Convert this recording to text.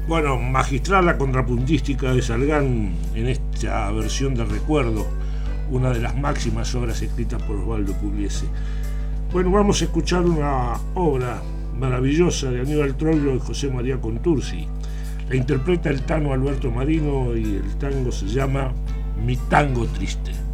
Bueno, magistral la contrapuntística de Salgán en esta versión de Recuerdo, una de las máximas obras escritas por Osvaldo Pugliese. Bueno, vamos a escuchar una obra maravillosa de Aníbal Troilo y José María Contursi. La interpreta el Tano Alberto Marino y el tango se llama Mi Tango Triste.